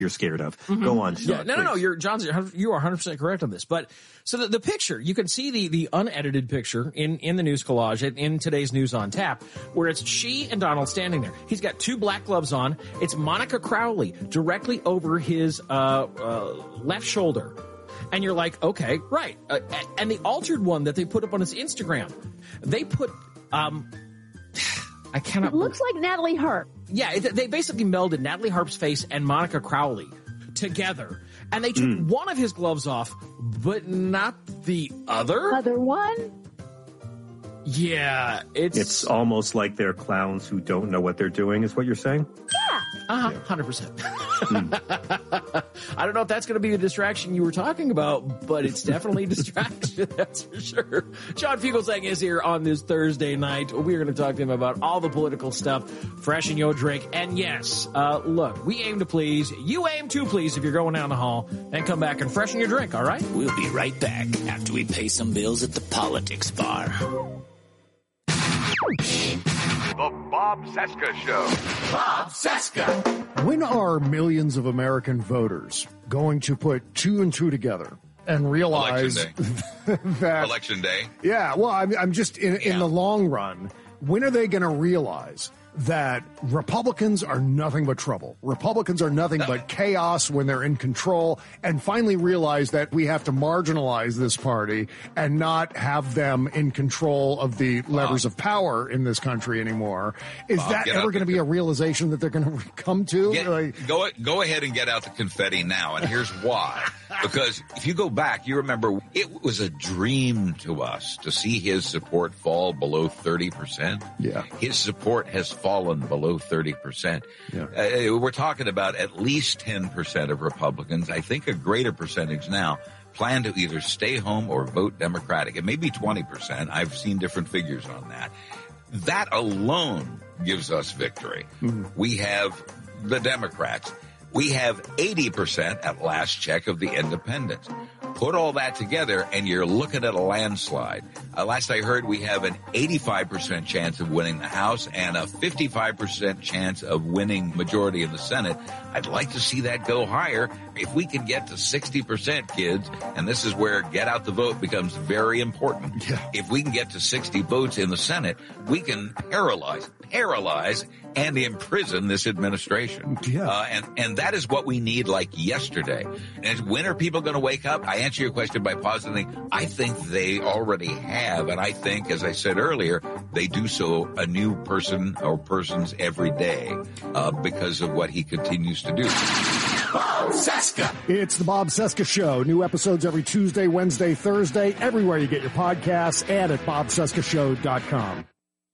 you're scared of. Go on, Sean. Yeah, no. You are 100% correct on this. But so the picture, you can see the unedited picture in the news collage in today's News on Tap, where it's she and Donald standing there. He's got two black gloves on. It's Monica Crowley directly over his left shoulder. And you're like, okay, right. And the altered one that they put up on his Instagram, they put, I cannot. It looks like Natalie Harp. Yeah, they basically melded Natalie Harp's face and Monica Crowley together. And they took one of his gloves off, but not the other. Other one? Yeah, it's almost like they're clowns who don't know what they're doing, is what you're saying? Yeah. 100%. I don't know if that's going to be the distraction you were talking about, but it's definitely a distraction, that's for sure. John Fugelsang is here on this Thursday night. We're going to talk to him about all the political stuff, freshen your drink. And yes, look, we aim to please. You aim to please if you're going down the hall. Then come back and freshen your drink, all right? We'll be right back after we pay some bills at the politics bar. The Bob Cesca Show. Bob Cesca. When are millions of American voters going to put two and two together and realize that Election Day? Yeah, well, I'm just in the long run. When are they going to realize that Republicans are nothing but trouble? Republicans are nothing but chaos when they're in control, and finally realize that we have to marginalize this party and not have them in control of the levers of power in this country anymore. Is that ever going to be a realization that they're going to come to? Go ahead and get out the confetti now, and here's why. Because if you go back, you remember it was a dream to us to see his support fall below 30%. Yeah. His support has fallen below 30%. Yeah. We're talking about at least 10% of Republicans. I think a greater percentage now plan to either stay home or vote Democratic. It may be 20%. I've seen different figures on that. That alone gives us victory. Mm-hmm. We have the Democrats. We have 80% at last check of the independents. Put all that together and you're looking at a landslide. Last I heard, we have an 85% chance of winning the House and a 55% chance of winning majority in the Senate. I'd like to see that go higher. If we can get to 60%, kids, and this is where get out the vote becomes very important. Yeah. If we can get to 60 votes in the Senate, we can paralyze and imprison this administration. Yeah. And that is what we need like yesterday. And when are people going to wake up? I answer your question by positing, I think they already have. And I think, as I said earlier, they do so a new person or persons every day because of what he continues to do. Bob Cesca. It's the Bob Cesca Show. New episodes every Tuesday, Wednesday, Thursday, everywhere you get your podcasts and at bobcescashow.com.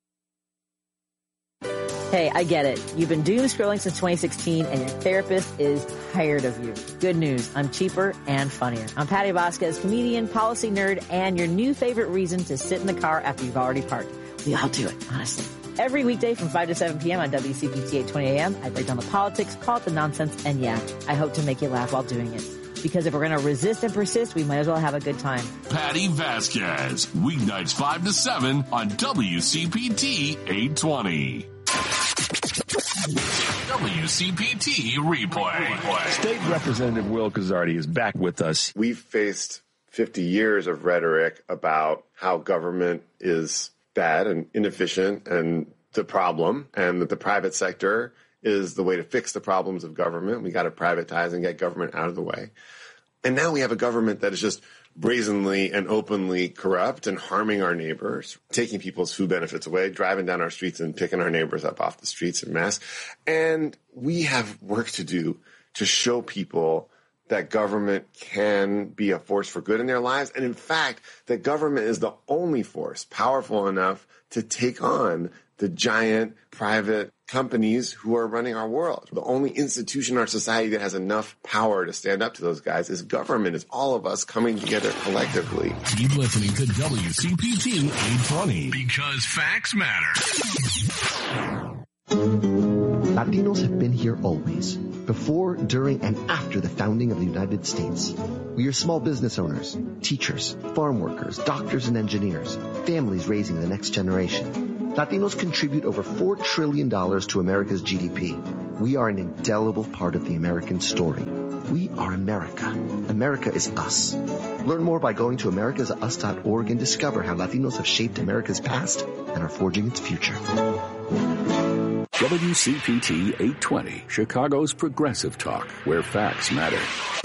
Hey, I get it. You've been doom scrolling since 2016 and your therapist is tired of you. Good news. I'm cheaper and funnier. I'm Patty Vasquez, comedian, policy nerd, and your new favorite reason to sit in the car after you've already parked. We all do it, honestly. Every weekday from 5 to 7 p.m. on WCPT 820 a.m., I break down the politics, call it the nonsense, and yeah, I hope to make you laugh while doing it. Because if we're going to resist and persist, we might as well have a good time. Patty Vasquez, weeknights 5 to 7 on WCPT 820. WCPT replay. State Representative Will Guzzardi is back with us. We've faced 50 years of rhetoric about how government is bad and inefficient and the problem, and that the private sector is the way to fix the problems of government. We got to privatize and get government out of the way. And now we have a government that is just brazenly and openly corrupt and harming our neighbors, taking people's food benefits away, driving down our streets and picking our neighbors up off the streets en masse. And we have work to do to show people that government can be a force for good in their lives. And in fact, that government is the only force powerful enough to take on the giant private companies who are running our world. The only institution in our society that has enough power to stand up to those guys is government. It's all of us coming together collectively. Keep listening to WCPT 820 because facts matter. Latinos have been here always, before, during, and after the founding of the United States. We are small business owners, teachers, farm workers, doctors, and engineers, families raising the next generation. Latinos contribute over $4 trillion to America's GDP. We are an indelible part of the American story. We are America. America is us. Learn more by going to americasus.org and discover how Latinos have shaped America's past and are forging its future. WCPT 820, Chicago's progressive talk, where facts matter.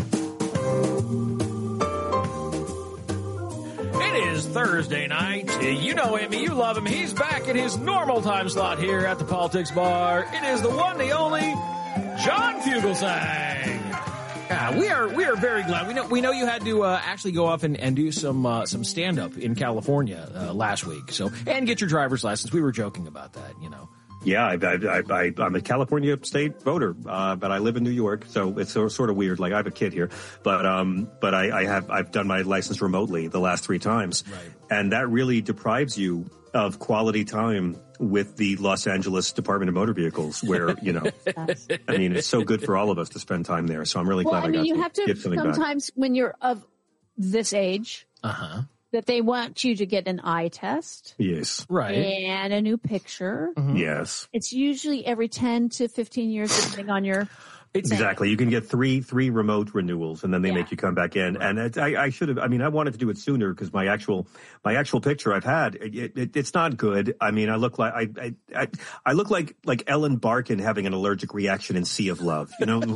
It is Thursday night. You know him, you love him. He's back in his normal time slot here at the Politics Bar. It is the one, the only, John Fugelsang. Yeah, we are very glad. We know you had to actually go off and do some stand up in California last week. So, and get your driver's license. We were joking about that, you know. Yeah, I'm a California state voter, but I live in New York, so it's sort of weird. Like I have a kid here, but I've done my license remotely the last 3 times, right. And that really deprives you of quality time with the Los Angeles Department of Motor Vehicles, where I mean, it's so good for all of us to spend time there. So I'm really glad I got you to have to give something sometimes back. When you're of this age. That they want you to get an eye test. Yes. Right. And a new picture. Mm-hmm. Yes. It's usually every 10 to 15 years, depending on your... Exactly. You can get three remote renewals, and then they make you come back in. And I should have, I wanted to do it sooner because my actual picture I've had, it's not good. I mean, I look like, I look like Ellen Barkin having an allergic reaction in Sea of Love, you know?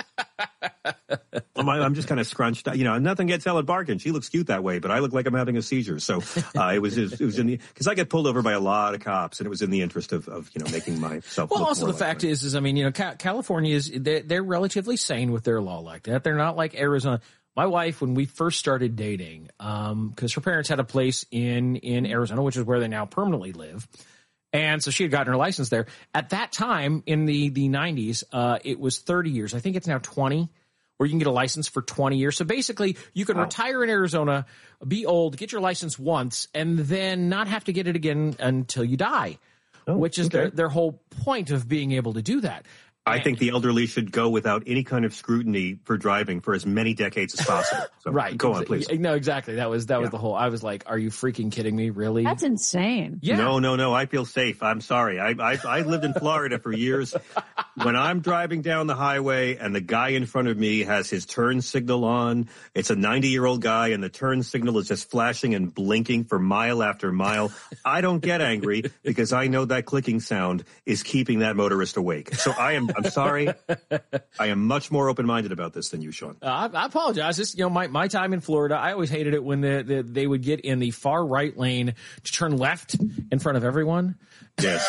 I'm just kind of scrunched, nothing gets Ellen Barkin. She looks cute that way, but I look like I'm having a seizure. So, it was in the, cause I get pulled over by a lot of cops, and it was in the interest of making myself. Well, also the fact is, California is, they're relatively sane with their law like that. They're not like Arizona. My wife, when we first started dating, cause her parents had a place in Arizona, which is where they now permanently live. And so she had gotten her license there. At that time, in the 90s, it was 30 years. I think it's now 20, where you can get a license for 20 years. So basically, you can retire in Arizona, be old, get your license once, and then not have to get it again until you die, which is their whole point of being able to do that. I think the elderly should go without any kind of scrutiny for driving for as many decades as possible. So, right. Go on, please. No, exactly. That was the whole, I was like, are you freaking kidding me? Really? That's insane. Yeah. No. I feel safe. I'm sorry. I lived in Florida for years. When I'm driving down the highway and the guy in front of me has his turn signal on, it's a 90-year-old guy and the turn signal is just flashing and blinking for mile after mile. I don't get angry because I know that clicking sound is keeping that motorist awake. So I'm sorry. I am much more open-minded about this than you, Sean. I apologize. This, my time in Florida, I always hated it when they would get in the far right lane to turn left in front of everyone. Yes.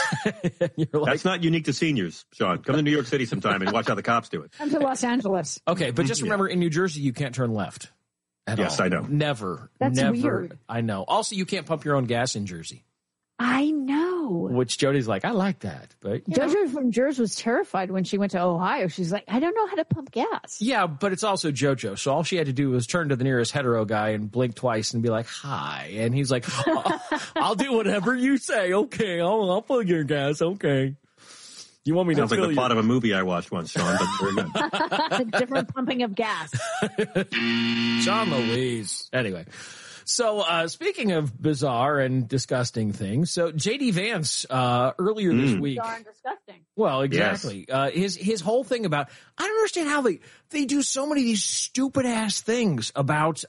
That's not unique to seniors, Sean. Come to New York City sometime and watch how the cops do it. Come to Los Angeles. Okay, but just remember, in New Jersey, you can't turn left at all. Yes, I know. Never. That's never. Weird. I know. Also, you can't pump your own gas in Jersey. I know. Which Jody's like, I like that. But JoJo from Jersey was terrified when she went to Ohio. She's like, I don't know how to pump gas. Yeah, but it's also JoJo. So all she had to do was turn to the nearest hetero guy and blink twice and be like, hi. And he's like, I'll do whatever you say. Okay, I'll fill your gas. Okay. You want me to Sounds like the plot of a movie I watched once, Sean, but very good. Different pumping of gas. John Louise. Anyway. So, speaking of bizarre and disgusting things, so J.D. Vance, earlier this week. Bizarre and disgusting. Well, exactly. Yes. His whole thing about, I don't understand how they do so many of these stupid ass things about,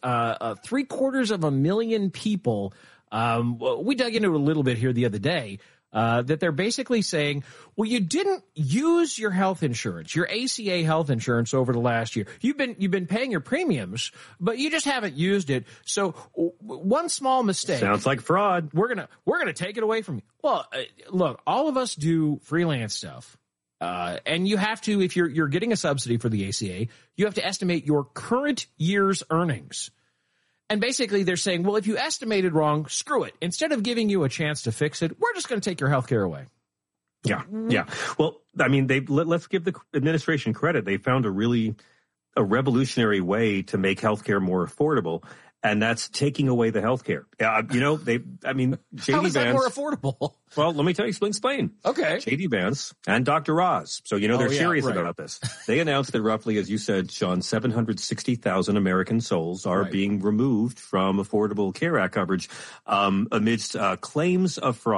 750,000 people. We dug into it a little bit here the other day. That they're basically saying, well, you didn't use your health insurance, your ACA health insurance over the last year. You've been paying your premiums, but you just haven't used it. So one small mistake. Sounds like fraud. We're gonna take it away from you. Well, look, all of us do freelance stuff. And you have to, if you're getting a subsidy for the ACA, you have to estimate your current year's earnings. And basically they're saying, well, if you estimated wrong, screw it. Instead of giving you a chance to fix it, we're just going to take your health care away. Yeah. Well, I mean, let's give the administration credit. They found a revolutionary way to make healthcare more affordable, and that's taking away the healthcare. J.D. How is that Vance, more affordable? Well, let me tell you, explain. Okay. J.D. Vance and Dr. Oz. So, they're serious about this. They announced that roughly, as you said, Sean, 760,000 American souls are being removed from Affordable Care Act coverage amidst claims of fraud.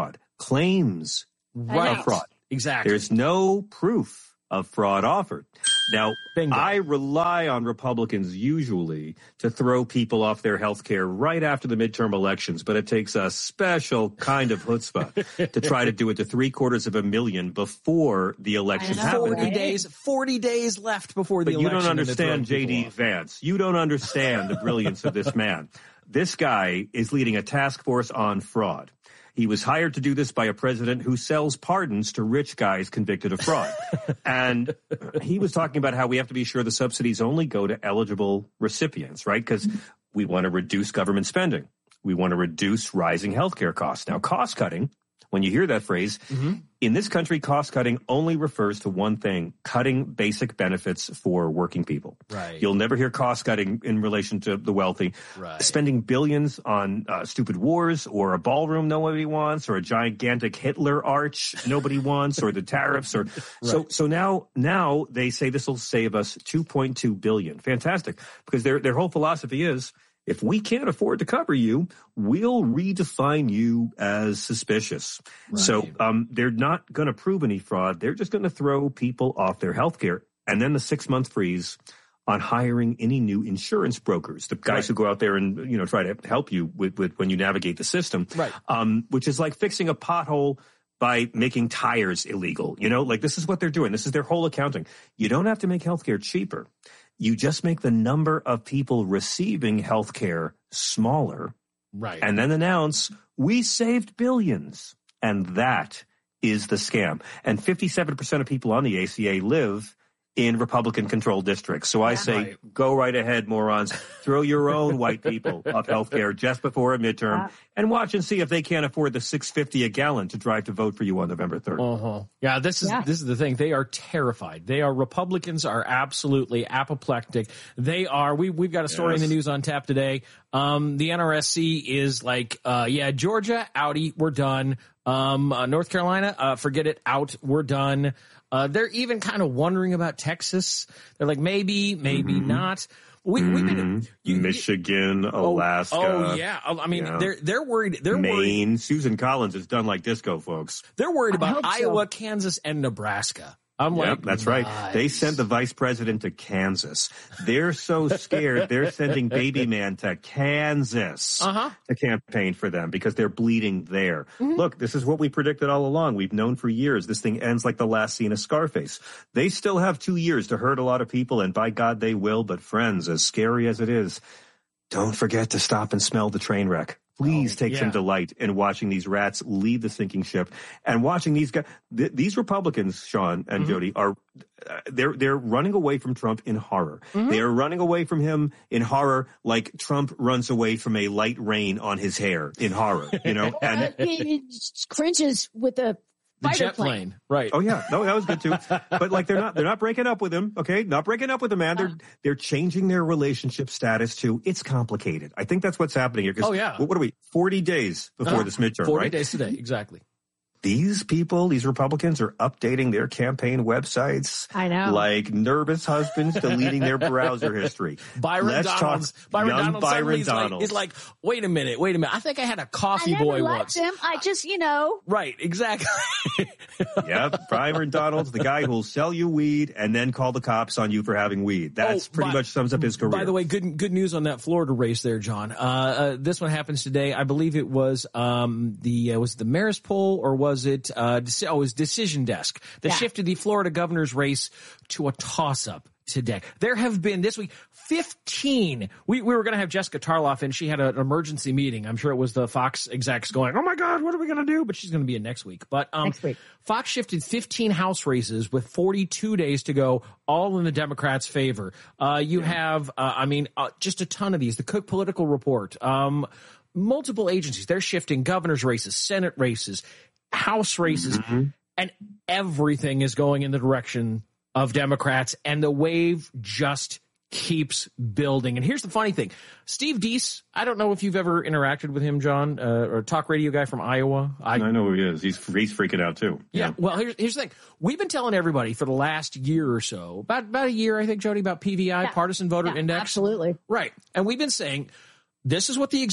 claims of fraud. Exactly. There's no proof of fraud offered. Now, Bingo. I rely on Republicans usually to throw people off their health care right after the midterm elections, but it takes a special kind of chutzpah to try to do it to 750,000 before the election happens. 40 days left before the election. But you don't understand J.D. Vance. You don't understand the brilliance of this man. This guy is leading a task force on fraud. He was hired to do this by a president who sells pardons to rich guys convicted of fraud. And he was talking about how we have to be sure the subsidies only go to eligible recipients, right? Because we want to reduce government spending. We want to reduce rising healthcare costs. Now, cost cutting, when you hear that phrase, in this country, cost cutting only refers to one thing: cutting basic benefits for working people. Right. You'll never hear cost cutting in relation to the wealthy. Right. Spending billions on stupid wars, or a ballroom nobody wants, or a gigantic Hitler arch nobody wants, or the tariffs, or so now they say this will save us $2.2 billion. Fantastic, because their whole philosophy is, if we can't afford to cover you, we'll redefine you as suspicious. Right. So they're not going to prove any fraud. They're just going to throw people off their health care. And then the 6-month freeze on hiring any new insurance brokers, the guys who go out there and, try to help you with when you navigate the system, which is like fixing a pothole by making tires illegal. This is what they're doing. This is their whole accounting. You don't have to make healthcare cheaper. You just make the number of people receiving health care smaller. Right. And then announce, we saved billions. And that is the scam. And 57% of people on the ACA live in Republican-controlled districts. So I say, go right ahead, morons. Throw your own white people off health care just before a midterm and watch and see if they can't afford the $6.50 a gallon to drive to vote for you on November 3rd. Yeah, this is the thing. They are terrified. Republicans are absolutely apoplectic. They are. We've got a story in the news on tap today. The NRSC is like, Georgia, outie, we're done. North Carolina, forget it, out, we're done. They're even kind of wondering about Texas. They're like, maybe not. Michigan, Alaska. Oh yeah. I mean, they're worried. They're Maine. Worried. Susan Collins is done like disco, folks. They're worried about Iowa, Kansas, and Nebraska. I'm like, that's nice. right. They sent the vice president to Kansas. They're so scared. They're sending baby man to Kansas to campaign for them because they're bleeding there. Look, this is what we predicted all along. We've known for years this thing ends like the last scene of Scarface. They still have 2 years to hurt a lot of people, and by God they will. But friends, as scary as it is, don't forget to stop and smell the train wreck. Please take some delight in watching these rats leave the sinking ship and watching these guys. These Republicans, Sean and Jody, are they're running away from Trump in horror. They are running away from him in horror, like Trump runs away from a light rain on his hair in horror. And it cringes with a jet plane. Right. Oh yeah. No, that was good too. But like they're not breaking up with him. Okay. Not breaking up with him, man. They're changing their relationship status to it's complicated. I think that's what's happening here. What are we? 40 days before this midterm, 40 days today. Exactly. These people, these Republicans, are updating their campaign websites. I know. Like nervous husbands deleting their browser history. Byron Donalds is like, wait a minute. I think I had a coffee boy once. Him. I just, Right, exactly. Byron Donalds, the guy who'll sell you weed and then call the cops on you for having weed. That's pretty much sums up his career. By the way, good news on that Florida race there, John. This one happens today. I believe it was was it the Marist poll or was it was Decision Desk that shifted the Florida governor's race to a toss-up today. There have been this week 15. We were going to have Jessica Tarloff, and she had an emergency meeting. I'm sure it was the Fox execs going, oh my God, what are we going to do? But she's going to be in next week. But next week. Fox shifted 15 House races with 42 days to go, all in the Democrats' favor. You have, just a ton of these. The Cook Political Report, multiple agencies. They're shifting governor's races, Senate races, House races, and everything is going in the direction of Democrats, and the wave just keeps building. And here's the funny thing. Steve Deese, I don't know if you've ever interacted with him, John, or talk radio guy from Iowa. I know who he is. He's freaking out too. Yeah. Well, here's the thing. We've been telling everybody for the last year or so, about a year, I think, Jody, about PVI, Partisan Voter Index. Absolutely. Right. And we've been saying, This is what the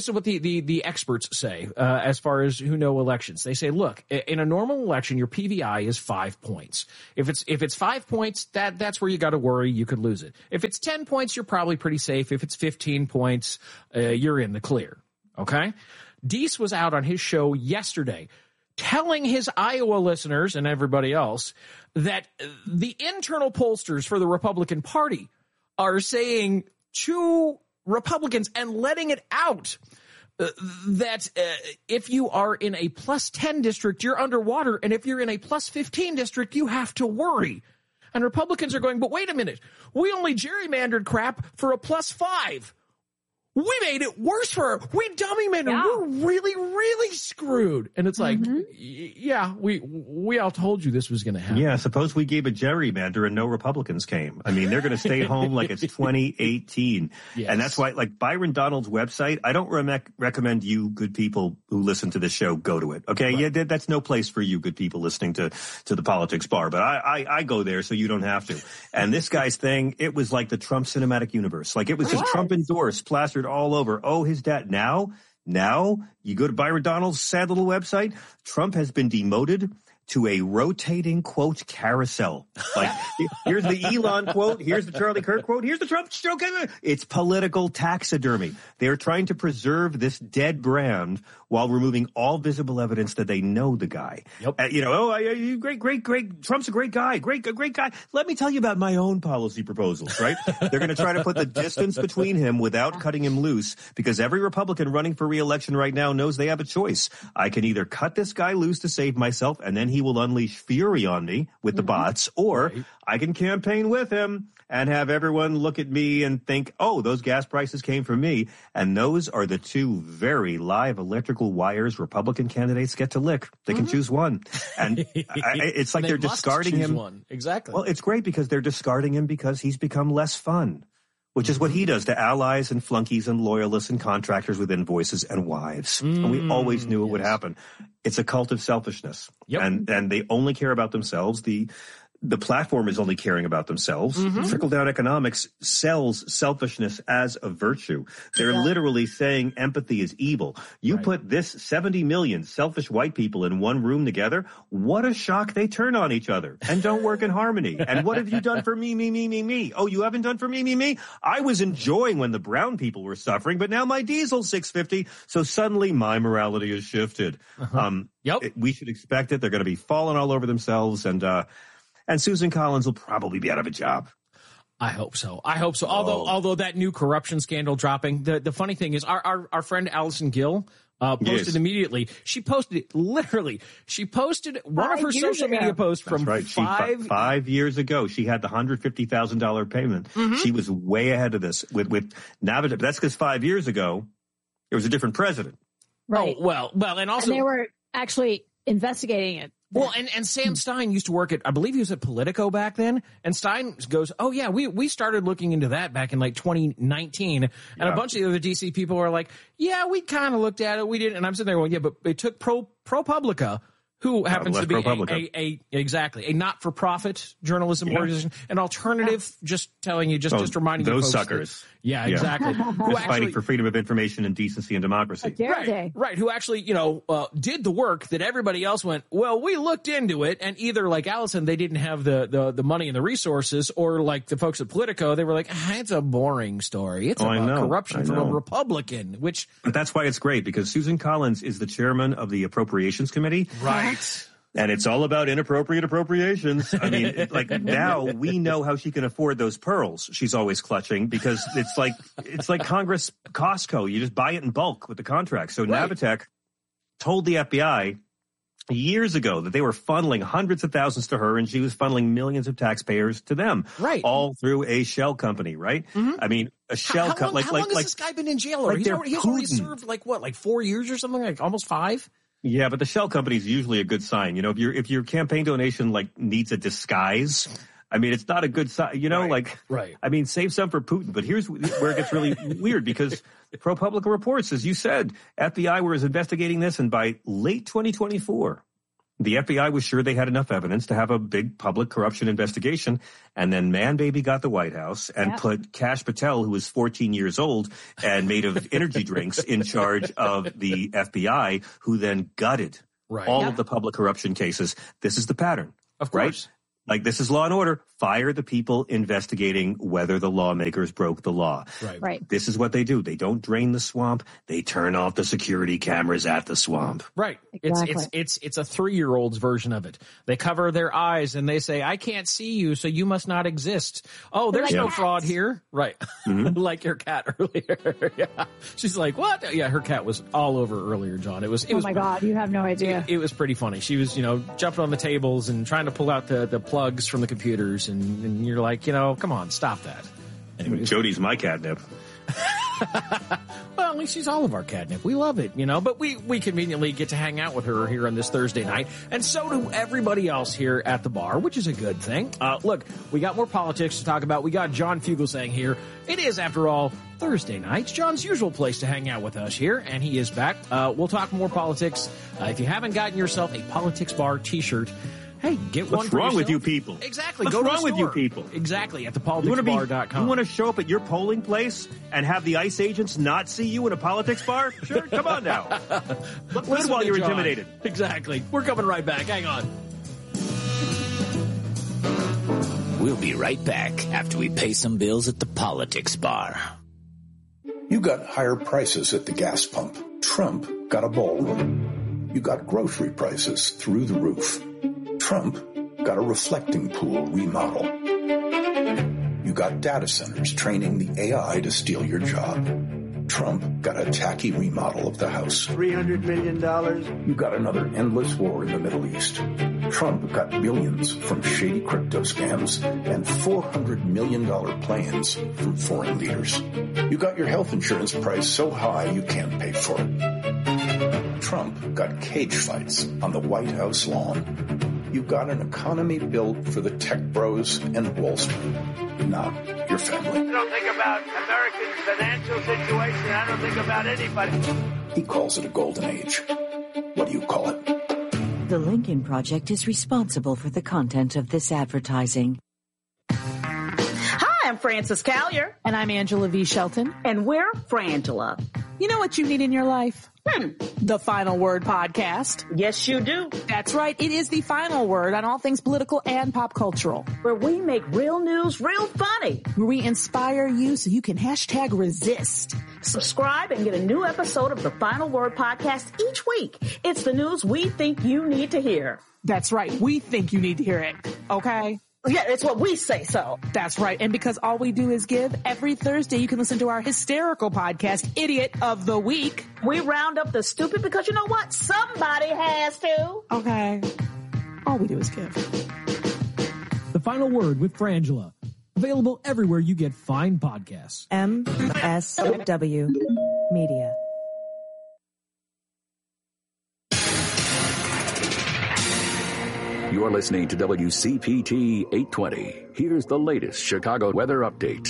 experts say as far as who know elections. They say, look, in a normal election, your PVI is 5 points. If it's 5 points, that's where you got to worry. You could lose it. If it's 10 points, you're probably pretty safe. If it's 15 points, you're in the clear. Okay? Deese was out on his show yesterday telling his Iowa listeners and everybody else that the internal pollsters for the Republican Party are saying to Republicans and letting it out that if you are in a plus 10 district, you're underwater. And if you're in a plus 15 district, you have to worry. And Republicans are going, but wait a minute. We only gerrymandered crap for a plus 5. We made it worse for her. We dummy men. Yeah. We're really, really screwed. And it's like, yeah, we all told you this was going to happen. Yeah, suppose we gave a gerrymander and no Republicans came. I mean, they're going to stay home like it's 2018. Yes. And that's why, like Byron Donald's website, I don't recommend you good people who listen to the show go to it. Okay, right. Yeah, that's no place for you good people listening to the Politics Bar. But I go there so you don't have to. And this guy's thing, it was like the Trump cinematic universe. Like it was just Trump endorsed, plastered all over. Oh, his dad. Now you go to Byron Donald's sad little website. Trump has been demoted to a rotating quote carousel. Like here's the Elon quote. Here's the Charlie Kirk quote. Here's the Trump joke. It's political taxidermy. They're trying to preserve this dead brand while removing all visible evidence that they know the guy. Yep. Great. Trump's a great guy. Great guy. Let me tell you about my own policy proposals, right? They're going to try to put the distance between him without cutting him loose because every Republican running for re-election right now knows they have a choice. I can either cut this guy loose to save myself and then he will unleash fury on me with the bots, or I can campaign with him and have everyone look at me and think, oh, those gas prices came from me. And those are the two very live electrical wires Republican candidates get to lick. They can choose one. And it's like they're discarding him. One. Exactly. Well, it's great because they're discarding him because he's become less fun, which is what he does to allies and flunkies and loyalists and contractors with invoices and wives. And we always knew it would happen. It's a cult of selfishness. Yep. And they only care about themselves. The platform is only caring about themselves. Trickle-down economics sells selfishness as a virtue. They're literally saying empathy is evil. You put this 70 million selfish white people in one room together, what a shock they turn on each other and don't work in harmony. And what have you done for me, me, me, me, me? Oh, you haven't done for me, me, me? I was enjoying when the brown people were suffering, but now my diesel's $6.50, so suddenly my morality has shifted. We should expect it. They're going to be falling all over themselves, and Susan Collins will probably be out of a job. I hope so. Although that new corruption scandal dropping, the funny thing is our friend Allison Gill posted immediately. She posted it literally. She posted one of her social media posts from 5 years ago. She had the $150,000 payment. She was way ahead of this with Navidad. That's because 5 years ago there was a different president. Right. Oh, well, and also they were actually investigating it. Well, and Sam Stein used to work at, I believe he was at Politico back then. And Stein goes, oh yeah, we started looking into that back in like 2019. And a bunch of the other DC people were like, yeah, we kind of looked at it. We didn't. And I'm sitting there going, yeah, but it took ProPublica, who happens to be a not-for-profit journalism organization, an alternative, just telling you, just reminding you those folks suckers. Yeah, exactly. Who fighting for freedom of information and decency and democracy. Right. Who actually, did the work that everybody else went, well, we looked into it, and either like Allison, they didn't have the money and the resources, or like the folks at Politico, they were like, it's a boring story. It's about corruption from a Republican, But that's why it's great, because Susan Collins is the chairman of the Appropriations Committee. Right. And it's all about inappropriate appropriations. I mean, now we know how she can afford those pearls she's always clutching, because it's like Congress Costco. You just buy it in bulk with the contract. So Navitech told the FBI years ago that they were funneling hundreds of thousands to her, and she was funneling millions of taxpayers to them. Right. All through a shell company, right? I mean, a shell company. How long has this guy been in jail? He's already served 4 years or something, like almost 5? Yeah, but the shell company is usually a good sign. If your campaign donation needs a disguise, I mean, it's not a good sign. I mean, save some for Putin. But here's where it gets really weird, because ProPublica reports, as you said, FBI was investigating this, and by late 2024, The FBI was sure they had enough evidence to have a big public corruption investigation, and then Man Baby got the White House and put Kash Patel, who was 14 years old and made of energy drinks, in charge of the FBI, who then gutted all of the public corruption cases. This is the pattern. Of course. Right? Like, this is law and order. Fire the people investigating whether the lawmakers broke the law. Right. This is what they do. They don't drain the swamp. They turn off the security cameras at the swamp. Right. Exactly. It's a 3-year-old's version of it. They cover their eyes and they say, I can't see you, so you must not exist. Oh, there's no fraud here. Right. Mm-hmm. Like your cat earlier. Yeah. She's like, what? Yeah, her cat was all over earlier, John. It was. Oh my God, you have no idea. It was pretty funny. She was, jumping on the tables and trying to pull out the plugs from the computers, and you're like, come on, stop that. Anyways. Jody's my catnip. Well, at least she's all of our catnip. We love it, but we conveniently get to hang out with her here on this Thursday night, and so do everybody else here at the bar, which is a good thing. Look, we got more politics to talk about. We got John Fugelsang here. It is, after all, Thursday nights, John's usual place to hang out with us here, and he is back. We'll talk more politics. If you haven't gotten yourself a Politics Bar t-shirt, hey, get one. What's wrong with you people? Exactly. What's wrong with you people? Exactly. At thepoliticsbar.com. You want to show up at your polling place and have the ICE agents not see you in a politics bar? Sure. Come on now. Look good while you're intimidated. Exactly. We're coming right back. Hang on. We'll be right back after we pay some bills at the Politics Bar. You got higher prices at the gas pump. Trump got a ballroom. You got grocery prices through the roof. Trump got a reflecting pool remodel. You got data centers training the AI to steal your job. Trump got a tacky remodel of the House. $300 million. You got another endless war in the Middle East. Trump got billions from shady crypto scams and $400 million plans from foreign leaders. You got your health insurance price so high you can't pay for it. Trump got cage fights on the White House lawn. You got an economy built for the tech bros and Wall Street, not your family. I don't think about Americans' financial situation. I don't think about anybody. He calls it a golden age. What do you call it? The Lincoln Project is responsible for the content of this advertising. Hi, I'm Frances Callier. And I'm Angela V. Shelton. And we're Frangela. You know what you need in your life? The Final Word Podcast. Yes, you do. That's right. It is the final word on all things political and pop cultural. Where we make real news real funny. Where we inspire you so you can #resist. Subscribe and get a new episode of the Final Word Podcast each week. It's the news we think you need to hear. That's right. We think you need to hear it. Okay? Yeah, it's what we say so. That's right. And because all we do is give, every Thursday you can listen to our hysterical podcast, Idiot of the Week. We round up the stupid because you know what? Somebody has to. Okay. All we do is give. The Final Word with Frangela. Available everywhere you get fine podcasts. MSW Media. You're listening to WCPT 820. Here's the latest Chicago weather update.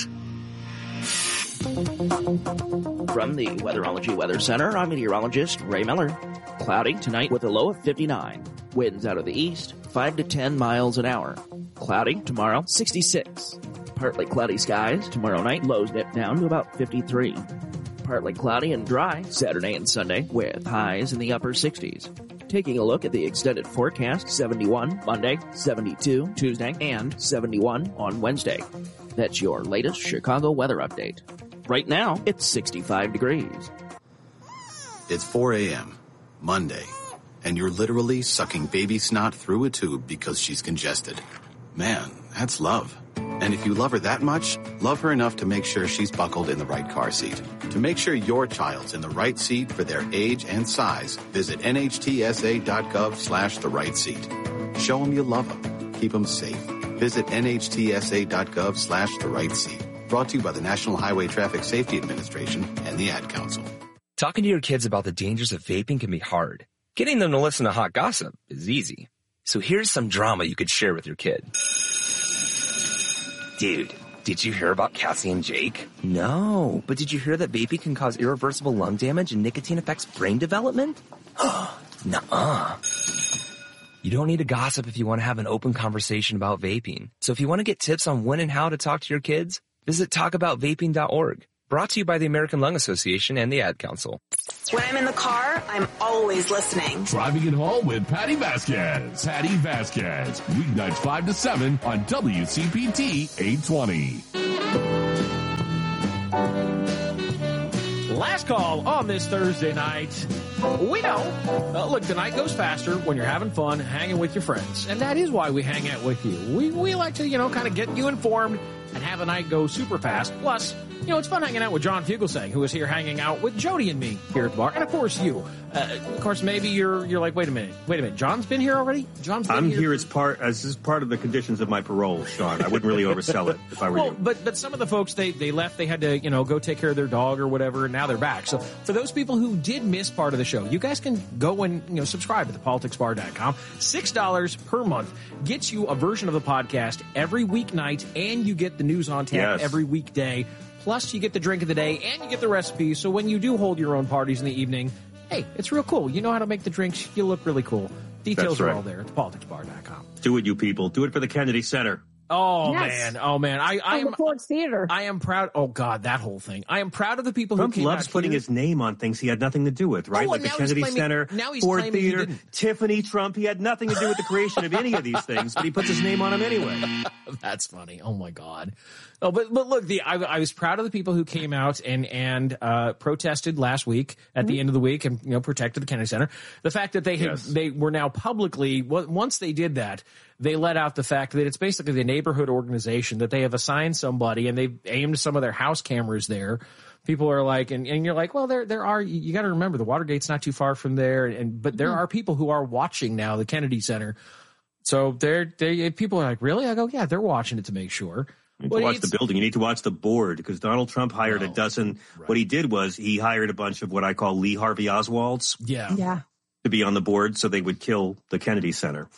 From the Weatherology Weather Center, I'm meteorologist Ray Miller. Cloudy tonight with a low of 59. Winds out of the east, 5 to 10 miles an hour. Cloudy tomorrow, 66. Partly cloudy skies tomorrow night, lows dip down to about 53. Partly cloudy and dry Saturday and Sunday with highs in the upper 60s. Taking a look at the extended forecast, 71 Monday, 72 Tuesday, and 71 on Wednesday. That's your latest Chicago weather update. Right now, it's 65 degrees. It's 4 a.m., Monday, and you're literally sucking baby snot through a tube because she's congested. Man, that's love. And if you love her that much, love her enough to make sure she's buckled in the right car seat. To make sure your child's in the right seat for their age and size, visit nhtsa.gov/the right seat. Show them you love them. Keep them safe. Visit nhtsa.gov/the right seat. Brought to you by the National Highway Traffic Safety Administration and the Ad Council. Talking to your kids about the dangers of vaping can be hard. Getting them to listen to hot gossip is easy. So here's some drama you could share with your kid. Dude, did you hear about Cassie and Jake? No, but did you hear that vaping can cause irreversible lung damage and nicotine affects brain development? Nuh-uh. You don't need to gossip if you want to have an open conversation about vaping. So if you want to get tips on when and how to talk to your kids, visit talkaboutvaping.org. Brought to you by the American Lung Association and the Ad Council. When I'm in the car, I'm always listening. Driving it home with Patty Vasquez. Patty Vasquez. Weeknights 5 to 7 on WCPT 820. Last call on this Thursday night. We know, look, the night goes faster when you're having fun, hanging with your friends. And that is why we hang out with you. We like to, kind of get you informed and have the night go super fast. Plus, it's fun hanging out with John Fugelsang, who is here hanging out with Jody and me here at the bar. And, of course, you. Of course, maybe you're like, wait a minute. John's been here already? I'm here as part of the conditions of my parole, Sean. I wouldn't really oversell it if I were you. But some of the folks, they left. They had to, go take care of their dog or whatever, and now they're back. So for those people who did miss part of the show, you guys can go and, subscribe at thepoliticsbar.com. $6 per month gets you a version of the podcast every weeknight, and you get the news on tap every weekday. Plus, you get the drink of the day, and you get the recipes. So when you do hold your own parties in the evening, hey, it's real cool. You know how to make the drinks. You look really cool. Details are all there at thepoliticsbar.com. Do it, you people. Do it for the Kennedy Center. Oh, yes. Man. I am Ford Theater. I am proud. Oh, God, that whole thing. I am proud of the people Trump who came loves out putting here. his name on things he had nothing to do with, right? Oh, like the Kennedy Center, Ford Theater, Tiffany Trump. He had nothing to do with the creation of any of these things, but he puts his name on them anyway. That's funny. Oh, my God. Oh, but look, I was proud of the people who came out and protested last week at the end of the week and protected the Kennedy Center. The fact that they were now publicly, once they did that, they let out the fact that it's basically the neighborhood organization that they have assigned somebody, and they've aimed some of their house cameras there. People are like, and you're like, well, there are. You got to remember the Watergate's not too far from there, but there are people who are watching now the Kennedy Center. So people are like, really? I go, yeah, they're watching it to make sure. You need to watch the building. You need to watch the board, because Donald Trump hired a dozen. Right. What he did was he hired a bunch of what I call Lee Harvey Oswalds. Yeah. To be on the board so they would kill the Kennedy Center.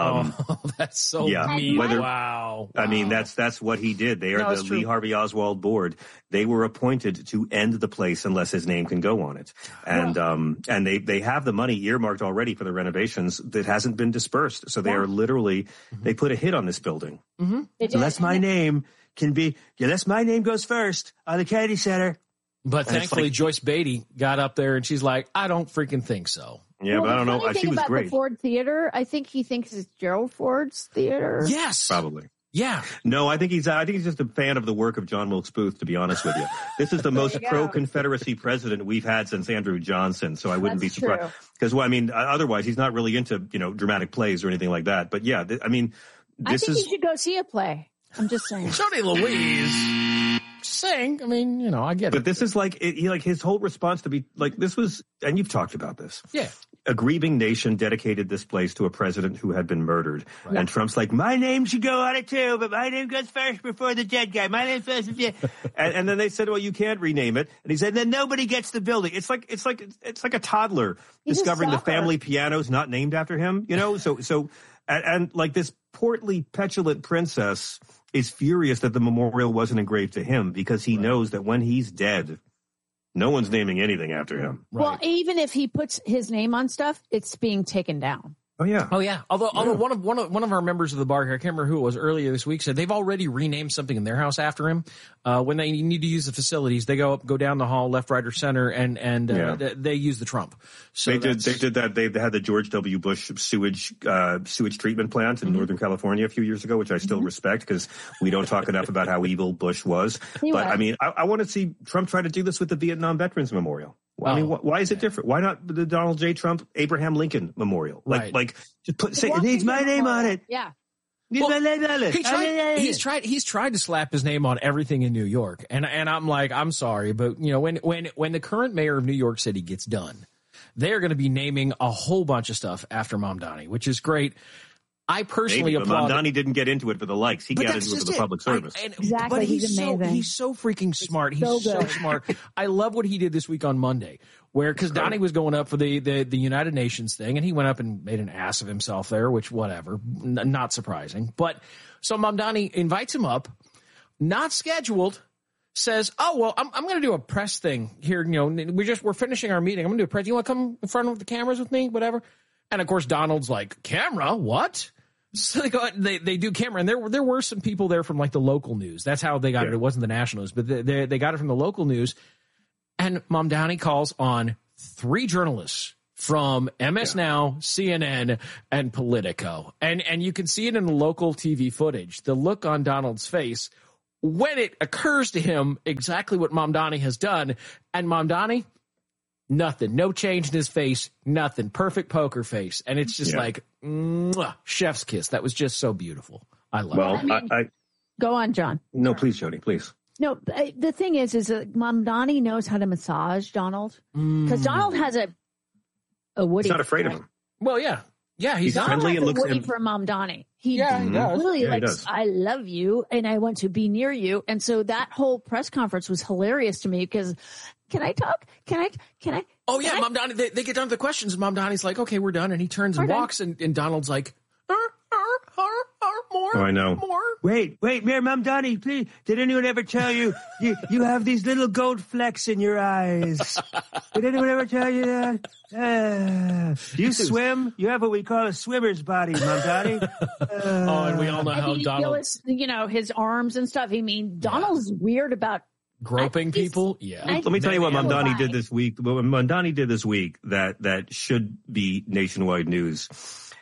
That's so mean. Wow. I mean, that's what he did. They are the Lee Harvey Oswald board. They were appointed to end the place unless his name can go on it. And they have the money earmarked already for the renovations that hasn't been dispersed. So they are literally, they put a hit on this building. Mm-hmm. Unless my name goes first on the Kennedy Center. But thankfully, Joyce Beatty got up there and she's like, I don't freaking think so. Yeah, but I don't know. She was great. The Ford Theater, I think he thinks it's Gerald Ford's theater. Yes, probably. Yeah. No, I think he's just a fan of the work of John Wilkes Booth, to be honest with you. This is the most pro-Confederacy president we've had since Andrew Johnson, so I wouldn't be surprised. Because, otherwise he's not really into, dramatic plays or anything like that. But yeah, I think you should go see a play. I'm just saying. Jody Louise. Saying, I get it. But this is his whole response to be like, this was, and you've talked about this. Yeah. A grieving nation dedicated this place to a president who had been murdered. Right. And Trump's like, my name should go on it too, but my name goes first before the dead guy. My name first. and then they said, well, you can't rename it. And he said, then nobody gets the building. It's like a toddler discovering the family piano's not named after him, So like this portly, petulant princess is furious that the memorial wasn't engraved to him, because he knows that when he's dead, no one's naming anything after him. Right. Well, even if he puts his name on stuff, it's being taken down. Oh yeah. Although one of our members of the bar here, I can't remember who it was earlier this week, said they've already renamed something in their house after him. When they need to use the facilities, they go down the hall, left, right, or center, and they use the Trump. So they did that. They had the George W. Bush sewage treatment plant in Northern California a few years ago, which I still respect, because we don't talk enough about how evil Bush was. But I want to see Trump try to do this with the Vietnam Veterans Memorial. Why is it different? Why not the Donald J. Trump Abraham Lincoln Memorial? Just say it needs my name on it. Yeah. He's tried to slap his name on everything in New York, and I'm like, I'm sorry, but when the current mayor of New York City gets done, they're going to be naming a whole bunch of stuff after Mamdani, which is great. I personally applaud. Mamdani didn't get into it for the likes. He got into it for the public service. Exactly. But he's amazing. He's so freaking smart. He's so smart. I love what he did this week on Monday, because Donnie was going up for the United Nations thing, and he went up and made an ass of himself there, which whatever, not surprising. But so Mamdani invites him up, not scheduled. Says, oh, well, I'm going to do a press thing here. We're finishing our meeting. I'm going to do a press. You want to come in front of the cameras with me? Whatever. And of course, Donald's like, camera? What? So they go out and they do camera. And there were some people there from like the local news. That's how they got it. It wasn't the national news, but they got it from the local news. And Mamdani calls on 3 journalists from MS Now, CNN, and Politico. And you can see it in the local TV footage. The look on Donald's face when it occurs to him exactly what Mamdani has done. And Mamdani, nothing. No change in his face. Nothing. Perfect poker face. And it's just like, mwah, chef's kiss. That was just so beautiful. I love it. Go on, John. No, please, Jody, please. No, the thing is that Mamdani knows how to massage Donald. Because Donald has a Woody. He's not afraid of him. Well, yeah. Yeah, he's friendly and looks Woody for Mamdani. He does. Really he likes, does. I love you and I want to be near you. And so that whole press conference was hilarious to me because, can I talk? Can I? Oh, yeah, Mamdani, they get done with the questions and Mamdani's like, okay, we're done. And he turns and walks and Donald's like, more. Oh, I know. More. Wait, Mayor Mamdani, please. Did anyone ever tell you you have these little gold flecks in your eyes? Did anyone ever tell you that? Do you swim? You have what we call a swimmer's body, Mamdani. And we all know how Donald, his arms and stuff. I mean, Donald's weird about groping people. Yeah. Let me tell you what Mamdani did this week. What Mamdani did this week that should be nationwide news.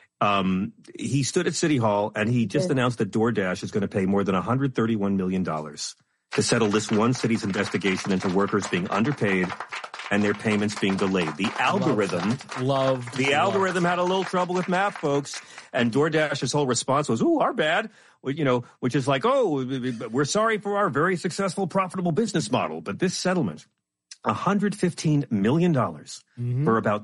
He stood at City Hall and he just announced that DoorDash is going to pay more than $131 million to settle this one city's investigation into workers being underpaid and their payments being delayed. The algorithm had a little trouble with math, folks, and DoorDash's whole response was, "Ooh, our bad." Which is like, "Oh, we're sorry for our very successful, profitable business model." But this settlement, $115 million for about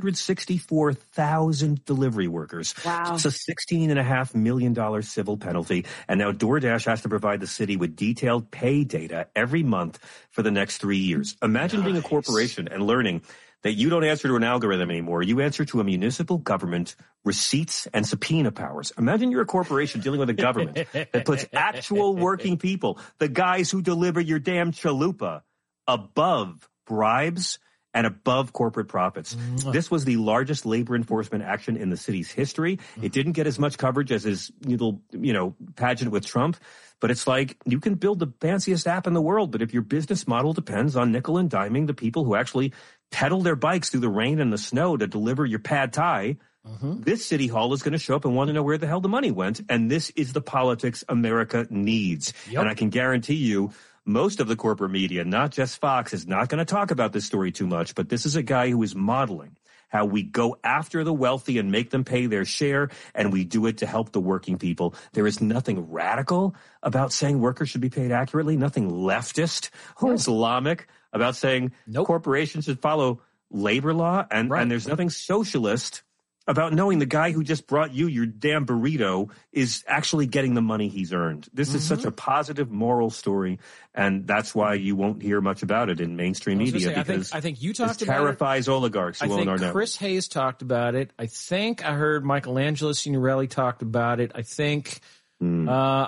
264,000 delivery workers. Wow. It's a $16.5 million civil penalty. And now DoorDash has to provide the city with detailed pay data every month for the next 3 years. Imagine being a corporation and learning that you don't answer to an algorithm anymore. You answer to a municipal government, receipts, and subpoena powers. Imagine you're a corporation dealing with a government that puts actual working people, the guys who deliver your damn chalupa, above bribes and above corporate profits. This was the largest labor enforcement action in the city's history. It didn't get as much coverage as his little, pageant with Trump, but it's like you can build the fanciest app in the world, but if your business model depends on nickel and diming the people who actually pedal their bikes through the rain and the snow to deliver your pad thai, this city hall is going to show up and want to know where the hell the money went. And this is the politics America needs. Yep. And I can guarantee you, most of the corporate media, not just Fox, is not going to talk about this story too much, but this is a guy who is modeling how we go after the wealthy and make them pay their share, and we do it to help the working people. There is nothing radical about saying workers should be paid accurately, nothing leftist or Islamic about saying corporations should follow labor law, and there's nothing socialist about knowing the guy who just brought you your damn burrito is actually getting the money he's earned. This is such a positive moral story, and that's why you won't hear much about it in mainstream media, because I think you talked about it. Terrifies oligarchs who own our network. Chris Hayes talked about it. I think I heard Michelangelo Signorelli talked about it. I think you meet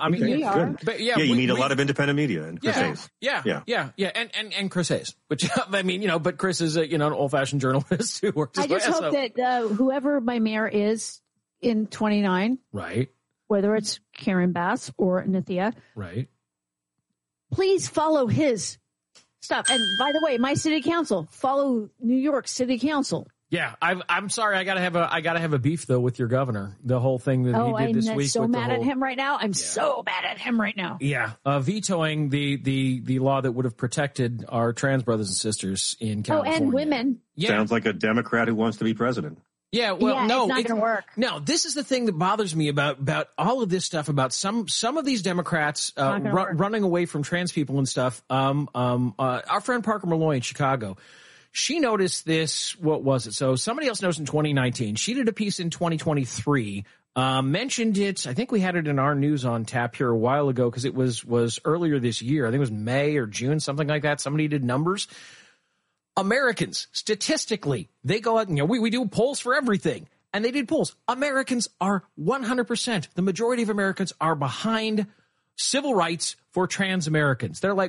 a lot of independent media and Chris Hayes. And Chris Hayes, which but Chris is an old-fashioned journalist who works. I just hope that whoever my mayor is in 29, right, whether it's Karen Bass or Nithya, right, please follow his stuff. And by the way, my city council, follow New York City Council. Yeah, I'm sorry. I gotta have a beef though with your governor. The whole thing that he did this week. I'm so mad at him right now. I'm so mad at him right now. Yeah, vetoing the law that would have protected our trans brothers and sisters in California. Oh, and women. Yeah. Sounds like a Democrat who wants to be president. Yeah, well, no, it's not going to work. No, this is the thing that bothers me about all of this stuff, about some of these Democrats running away from trans people and stuff. Our friend Parker Malloy in Chicago, she noticed this, what was it? So somebody else knows in 2019. She did a piece in 2023, mentioned it. I think we had it in our news on tap here a while ago because it was earlier this year. I think it was May or June, something like that. Somebody did numbers. Americans, statistically, they go out and we do polls for everything. And they did polls. Americans are 100%. The majority of Americans are behind civil rights for trans Americans. They're like,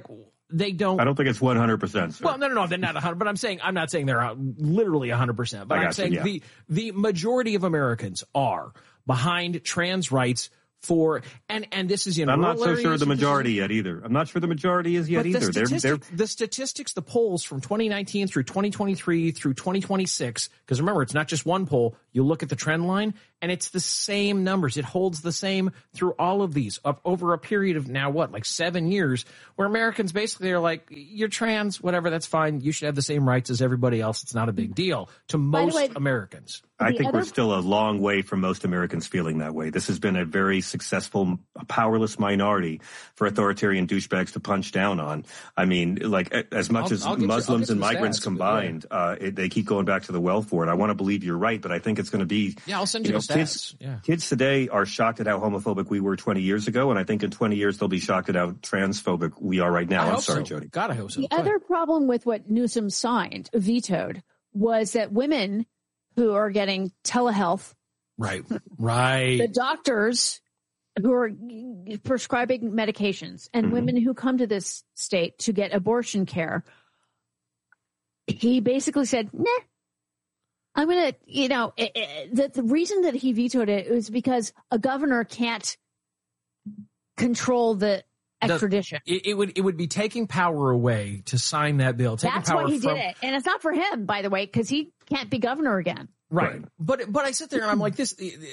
they don't. I don't think it's 100%. Sir. Well, no, they're not 100. But I'm not saying they're literally 100%. But I'm saying the majority of Americans are behind trans rights for, and this is in I'm rural not so sure areas the majority yet either. I'm not sure the majority is yet either. The statistics, the polls from 2019 through 2023 through 2026, because remember, it's not just one poll. You look at the trend line, and it's the same numbers. It holds the same through all of these up over a period of now, like 7 years, where Americans basically are like, you're trans, whatever, that's fine. You should have the same rights as everybody else. It's not a big deal to most Americans. I think we're still a long way from most Americans feeling that way. This has been a very successful, powerless minority for authoritarian douchebags to punch down on. I mean, like, as much as Muslims and migrants combined, they keep going back to the well for it. I want to believe you're right, but I think it's going to be... Yeah, I'll send you the stats. Kids today are shocked at how homophobic we were 20 years ago, and I think in 20 years they'll be shocked at how transphobic we are right now. I'm sorry, Jody. God, I hope so. The other problem with what Newsom vetoed, was that women who are getting telehealth. Right. The doctors who are prescribing medications and women who come to this state to get abortion care. He basically said, nah, I'm going to, the reason that he vetoed it was because a governor can't control the extradition. It would be taking power away to sign that bill. That's why he did it. And it's not for him, by the way, because he can't be governor again. Right. But I sit there and I'm like this,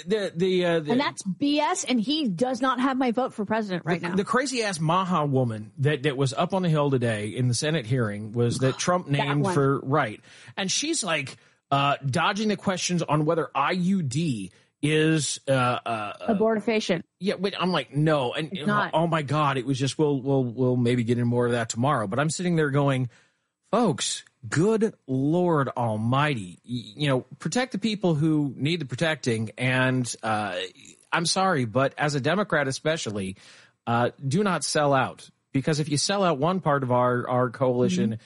and that's BS. And he does not have my vote for president right now. The crazy ass Maha woman that was up on the Hill today in the Senate hearing was that Trump named for, right. And she's like, dodging the questions on whether IUD is abortifacient. Yeah, but I'm like, no. And oh my God, it was just, we'll maybe get into more of that tomorrow. But I'm sitting there going, folks, good Lord Almighty, protect the people who need the protecting. And I'm sorry, but as a Democrat especially, do not sell out. Because if you sell out one part of our coalition,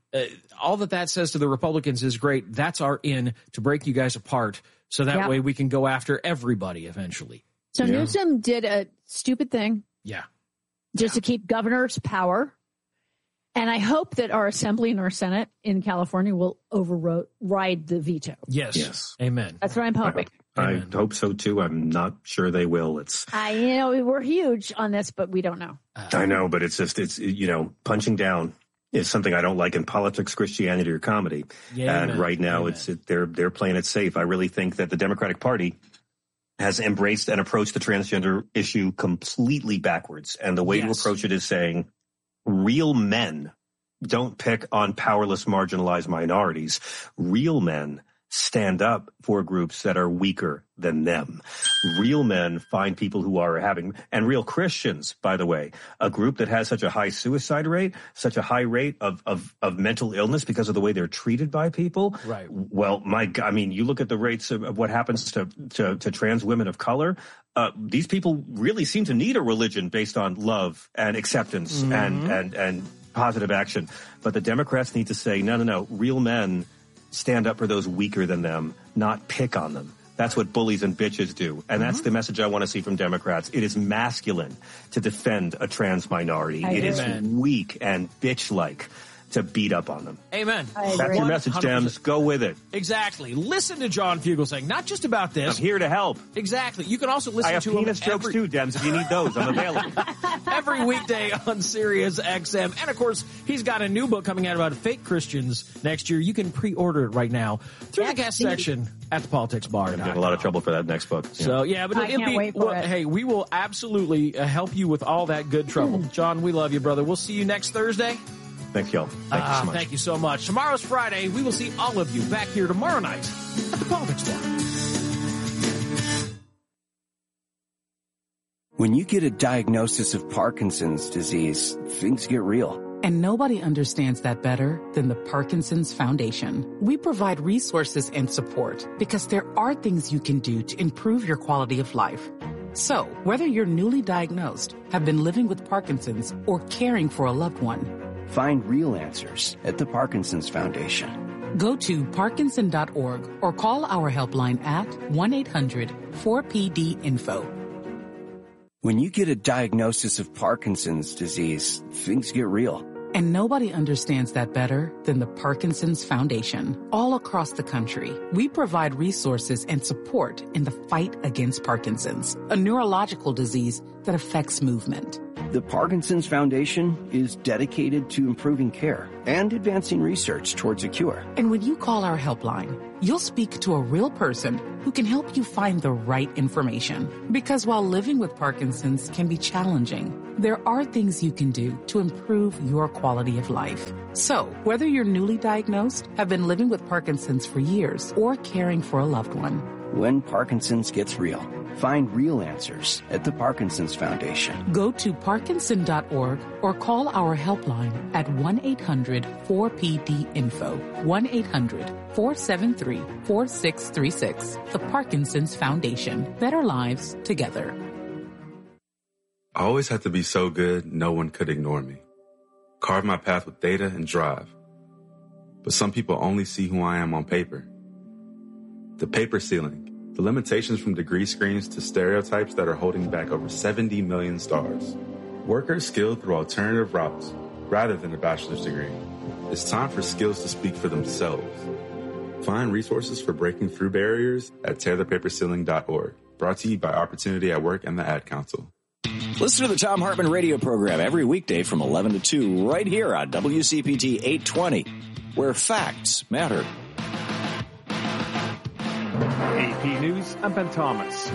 all that says to the Republicans is great. That's our in to break you guys apart. So that way we can go after everybody eventually. So Newsom did a stupid thing. Yeah. Just to keep governor's power. And I hope that our assembly and our Senate in California will override the veto. Yes. Amen. That's what I'm hoping. I hope so too. I'm not sure they will. We're huge on this, but we don't know. I know, but it's punching down is something I don't like in politics, Christianity, or comedy. Yeah, and right now they're playing it safe. I really think that the Democratic Party has embraced and approached the transgender issue completely backwards. And the way to approach it is saying real men don't pick on powerless, marginalized minorities. Real men stand up for groups that are weaker than them. Real men find people who are and real Christians, by the way, a group that has such a high suicide rate, such a high rate of mental illness because of the way they're treated by people. Right. Well, you look at the rates of what happens to trans women of color. These people really seem to need a religion based on love and acceptance and positive action. But the Democrats need to say, no, real men stand up for those weaker than them, not pick on them. That's what bullies and bitches do. And that's the message I want to see from Democrats. It is masculine to defend a trans minority. It is weak and bitch-like to beat up on them. Amen. That's your message, Dems. Go with it. Exactly. Listen to John Fugelsang, not just about this. I'm here to help. Exactly. You can also listen to him. I have penis jokes too, Dems. If you need those, I'm available. Every weekday on Sirius XM. And of course, he's got a new book coming out about fake Christians next year. You can pre-order it right now through the guest section at the Politics Bar. I'm in a lot of trouble for that next book. So, but it'll be, hey, we will absolutely help you with all that good trouble. John, we love you, brother. We'll see you next Thursday. Thank you all. Thank you so much. Thank you so much. Tomorrow's Friday. We will see all of you back here tomorrow night at the Politics Bar. When you get a diagnosis of Parkinson's disease, things get real. And nobody understands that better than the Parkinson's Foundation. We provide resources and support because there are things you can do to improve your quality of life. So, whether you're newly diagnosed, have been living with Parkinson's, or caring for a loved one, find real answers at the Parkinson's Foundation. Go to Parkinson.org or call our helpline at 1-800-4PD-INFO. When you get a diagnosis of Parkinson's disease, things get real. And nobody understands that better than the Parkinson's Foundation. All across the country, we provide resources and support in the fight against Parkinson's, a neurological disease that affects movement. The Parkinson's Foundation is dedicated to improving care and advancing research towards a cure. And when you call our helpline, you'll speak to a real person who can help you find the right information. Because while living with Parkinson's can be challenging, there are things you can do to improve your quality of life. So, whether you're newly diagnosed, have been living with Parkinson's for years, or caring for a loved one, when Parkinson's gets real, find real answers at the Parkinson's Foundation. Go to parkinson.org or call our helpline at 1-800-4PD-INFO, 1-800-473-4636. The Parkinson's Foundation. Better lives together. I always had to be so good, no one could ignore me. Carve my path with data and drive. But some people only see who I am on paper. The paper ceiling, the limitations from degree screens to stereotypes that are holding back over 70 million stars. Workers skilled through alternative routes rather than a bachelor's degree. It's time for skills to speak for themselves. Find resources for breaking through barriers at tearthepaperceiling.org. Brought to you by Opportunity at Work and the Ad Council. Listen to the Thom Hartmann radio program every weekday from 11 to 2 right here on WCPT 820, where facts matter. AP News, I'm Ben Thomas.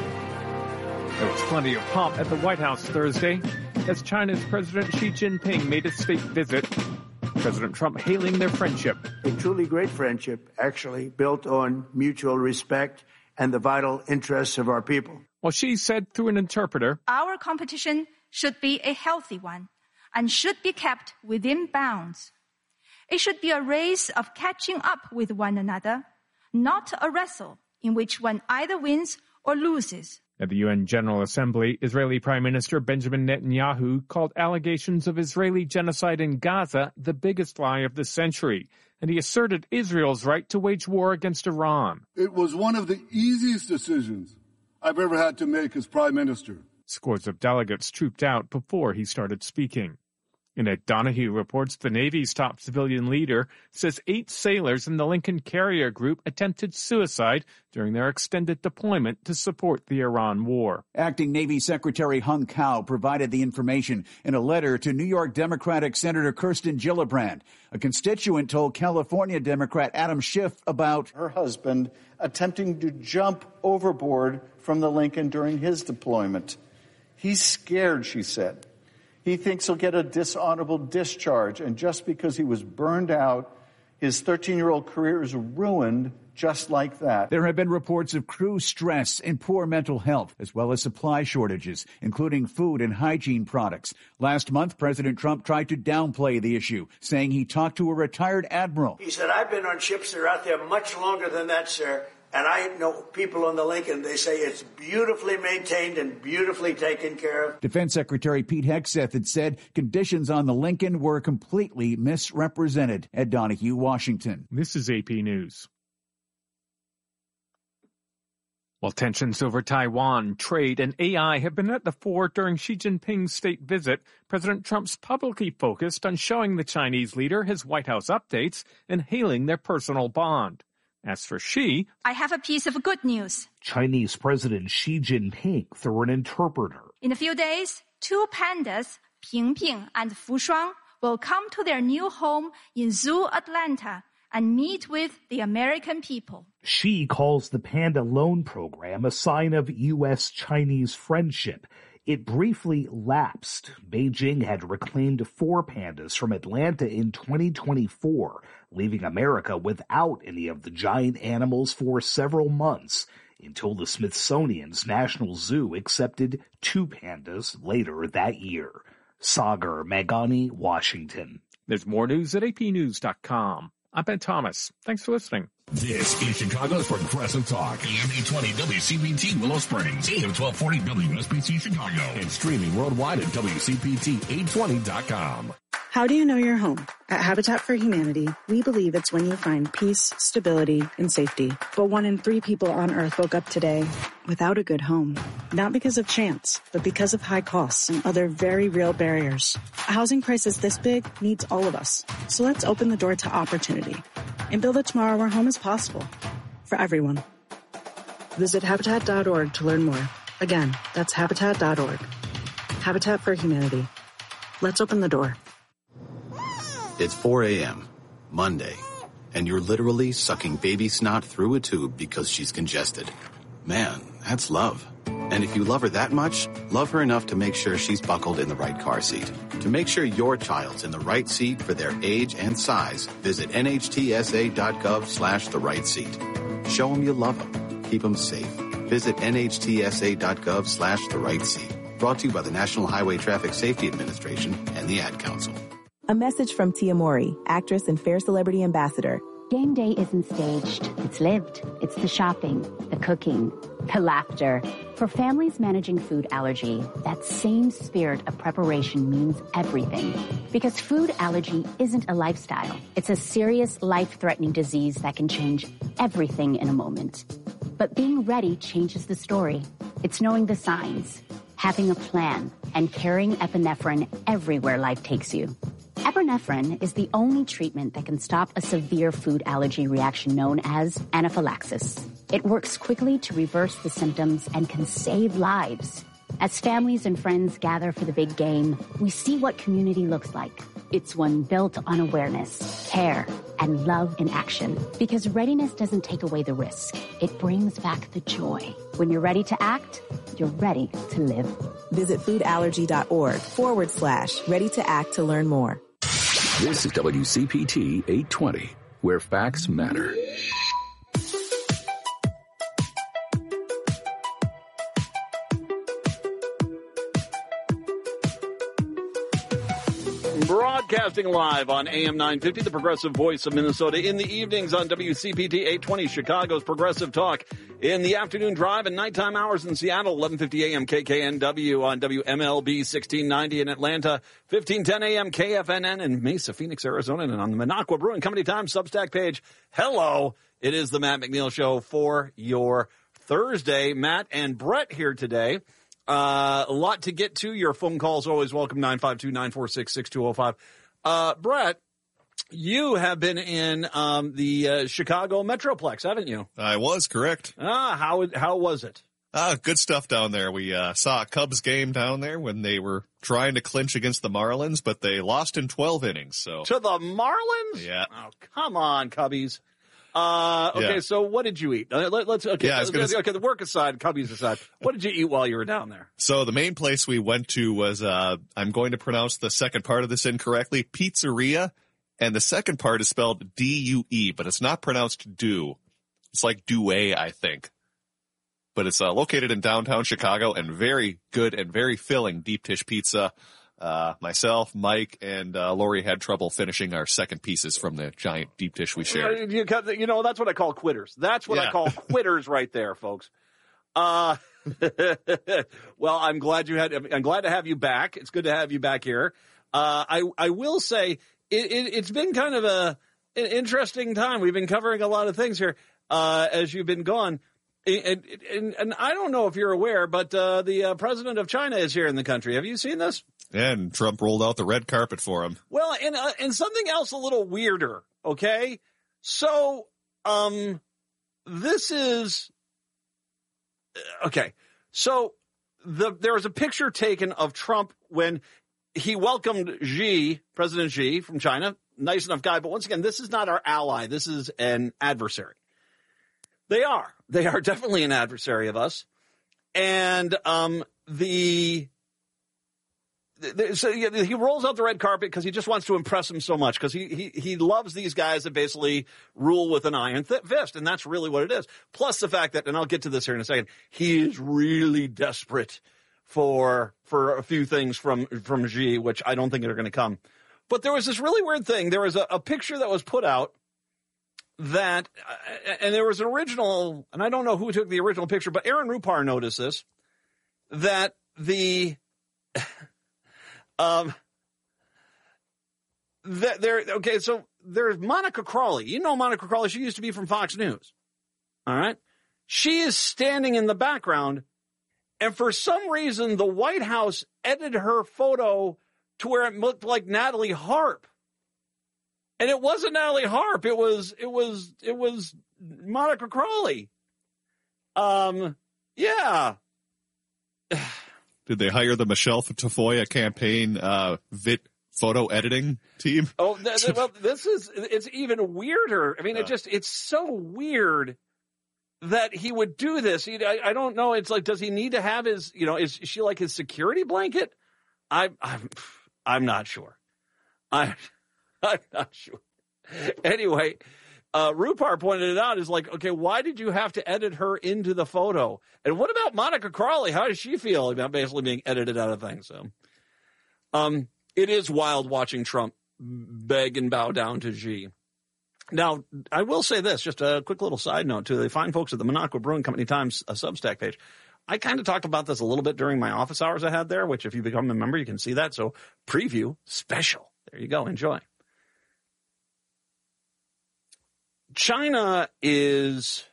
There was plenty of pomp at the White House Thursday as China's President Xi Jinping made a state visit. President Trump hailing their friendship. A truly great friendship, actually, built on mutual respect and the vital interests of our people. Well, Xi said through an interpreter, our competition should be a healthy one and should be kept within bounds. It should be a race of catching up with one another, not a wrestle in which one either wins or loses. At the UN General Assembly, Israeli Prime Minister Benjamin Netanyahu called allegations of Israeli genocide in Gaza the biggest lie of the century, and he asserted Israel's right to wage war against Iran. It was one of the easiest decisions I've ever had to make as Prime Minister. Scores of delegates trooped out before he started speaking. And Ed Donahue reports the Navy's top civilian leader says 8 sailors in the Lincoln Carrier Group attempted suicide during their extended deployment to support the Iran war. Acting Navy Secretary Hung Cao provided the information in a letter to New York Democratic Senator Kirsten Gillibrand. A constituent told California Democrat Adam Schiff about her husband attempting to jump overboard from the Lincoln during his deployment. He's scared, she said. He thinks he'll get a dishonorable discharge, and just because he was burned out, his 13-year-old career is ruined just like that. There have been reports of crew stress and poor mental health, as well as supply shortages, including food and hygiene products. Last month, President Trump tried to downplay the issue, saying he talked to a retired admiral. He said, I've been on ships that are out there much longer than that, sir. And I know people on the Lincoln, they say it's beautifully maintained and beautifully taken care of. Defense Secretary Pete Hegseth had said conditions on the Lincoln were completely misrepresented. Ed Donahue, Washington. This is AP News. While tensions over Taiwan, trade, and AI have been at the fore during Xi Jinping's state visit, President Trump's publicly focused on showing the Chinese leader his White House updates and hailing their personal bond. As for Xi, I have a piece of good news. Chinese President Xi Jinping through an interpreter. In a few days, 2 pandas, Pingping and Fushuang, will come to their new home in Zoo Atlanta and meet with the American people. Xi calls the Panda Loan Program a sign of U.S.-Chinese friendship. It briefly lapsed. Beijing had reclaimed 4 pandas from Atlanta in 2024, leaving America without any of the giant animals for several months, until the Smithsonian's National Zoo accepted 2 pandas later that year. Sagar Meghani, Washington. There's more news at apnews.com. I'm Ben Thomas. Thanks for listening. This is Chicago's Progressive Talk. AM 820 WCPT Willow Springs. AM 1240 WSBC Chicago. And streaming worldwide at WCPT820.com. How do you know you're home? At Habitat for Humanity, we believe it's when you find peace, stability, and safety. But 1 in 3 people on Earth woke up today without a good home. Not because of chance, but because of high costs and other very real barriers. A housing crisis this big needs all of us. So let's open the door to opportunity and build a tomorrow where home is possible for everyone. Visit Habitat.org to learn more. Again, that's Habitat.org. Habitat for Humanity. Let's open the door. It's 4 a.m., Monday, and you're literally sucking baby snot through a tube because she's congested. Man, that's love. And if you love her that much, love her enough to make sure she's buckled in the right car seat. To make sure your child's in the right seat for their age and size, visit nhtsa.gov/the right seat. Show them you love them. Keep them safe. Visit nhtsa.gov/the right seat. Brought to you by the National Highway Traffic Safety Administration and the Ad Council. A message from Tia Mori, actress and Fair Celebrity Ambassador. Game day isn't staged. It's lived. It's the shopping, the cooking, the laughter. For families managing food allergy, that same spirit of preparation means everything. Because food allergy isn't a lifestyle. It's a serious, life-threatening disease that can change everything in a moment. But being ready changes the story. It's knowing the signs, having a plan, and carrying epinephrine everywhere life takes you. Epinephrine is the only treatment that can stop a severe food allergy reaction known as anaphylaxis. It works quickly to reverse the symptoms and can save lives. As families and friends gather for the big game, we see what community looks like. It's one built on awareness, care, and love in action. Because readiness doesn't take away the risk. It brings back the joy. When you're ready to act, you're ready to live. Visit foodallergy.org/ready to act to learn more. This is WCPT 820, where facts matter. Broadcasting live on AM 950, the progressive voice of Minnesota, in the evenings on WCPT 820, Chicago's Progressive Talk. In the afternoon drive and nighttime hours in Seattle, 1150 AM KKNW on WMLB 1690 in Atlanta, 1510 AM KFNN in Mesa, Phoenix, Arizona, and on the Minocqua Brewing Company Times Substack page. Hello, it is the Matt McNeil Show for your Thursday. Matt and Brett here today. A lot to get to. Your phone calls always welcome, 952-946-6205. Brett, you have been in the Chicago Metroplex, haven't you? I was, correct. How was it? Good stuff down there. We saw a Cubs game down there when they were trying to clinch against the Marlins, but they lost in 12 innings. So to the Marlins? Yeah. Oh, come on, Cubbies. Okay, so what did you eat? Let's the work aside, Cubbies aside, what did you eat while you were down there? So the main place we went to was, I'm going to pronounce the second part of this incorrectly, Pizzeria, and the second part is spelled D-U-E, but it's not pronounced do. It's like Douay, I think. But it's located in downtown Chicago and very good and very filling deep dish pizza. Myself, Mike, and Lori had trouble finishing our second pieces from the giant deep dish we shared. You know, that's what I call quitters. That's what I call quitters right there, folks. Well, I'm glad to have you back. It's good to have you back here. I will say it's been kind of an interesting time. We've been covering a lot of things here as you've been gone. And I don't know if you're aware, but the president of China is here in the country. Have you seen this? And Trump rolled out the red carpet for him. Well, and something else a little weirder, okay? So, this is, okay. So, there was a picture taken of Trump when he welcomed President Xi from China. Nice enough guy, but once again, this is not our ally. This is an adversary. They are definitely an adversary of us. And, so he rolls out the red carpet because he just wants to impress him so much, because he loves these guys that basically rule with an iron fist, and that's really what it is. Plus the fact that, and I'll get to this here in a second, he is really desperate for a few things from Xi, which I don't think are going to come. But there was this really weird thing. There was a picture that was put out that, and there was an original, and I don't know who took the original picture, but Aaron Rupar noticed this, that So there's Monica Crawley. You know Monica Crawley. She used to be from Fox News. All right. She is standing in the background, and for some reason, the White House edited her photo to where it looked like Natalie Harp. And it wasn't Natalie Harp. It was Monica Crawley. Yeah. Did they hire the Michelle Tafoya campaign photo editing team? Oh, well, it's even weirder. I mean, it's so weird that he would do this. I don't know. It's like, does he need to have his, is she like his security blanket? I'm not sure. I'm not sure. Anyway, Rupar pointed it out. Is like, okay, why did you have to edit her into the photo? And what about Monica Crawley? How does she feel about basically being edited out of things? So, it is wild watching Trump beg and bow down to Xi. Now, I will say this, just a quick little side note to the fine folks at the Minocqua Brewing Company Times Substack page. I kind of talked about this a little bit during my office hours I had there, which if you become a member, you can see that. So preview special. There you go. Enjoy. China is,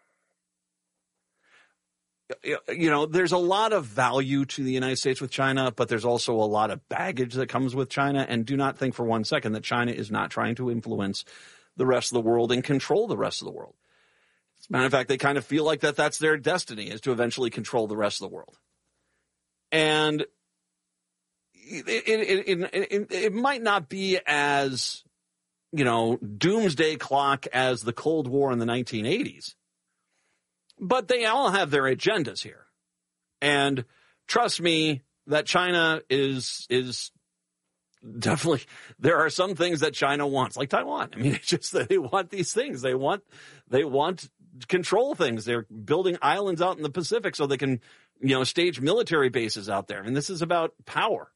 there's a lot of value to the United States with China, but there's also a lot of baggage that comes with China. And do not think for one second that China is not trying to influence the rest of the world and control the rest of the world. As a matter of fact, they kind of feel like that's their destiny, is to eventually control the rest of the world. And it might not be as, doomsday clock as the Cold War in the 1980s, but they all have their agendas here. And trust me that China is definitely, there are some things that China wants, like Taiwan. I mean, it's just that they want these things. They want control things. They're building islands out in the Pacific so they can, stage military bases out there. And this is about power.